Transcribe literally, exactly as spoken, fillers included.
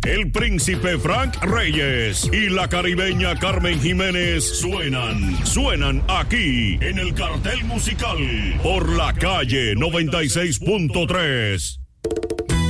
el príncipe Frank Reyes y la caribeña Carmen Jiménez suenan, suenan aquí en el cartel musical por la calle noventa y seis punto tres.